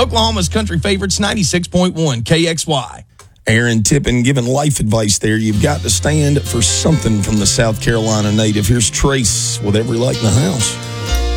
Oklahoma's country favorites, 96.1 KXY. Aaron Tippin giving life advice there. You've got to stand for something from the South Carolina native. Here's Trace with Every Light in the House.